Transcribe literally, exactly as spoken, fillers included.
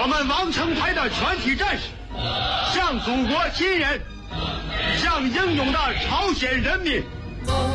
我们王城派的全体战士，向祖国亲人，向英勇的朝鲜人民。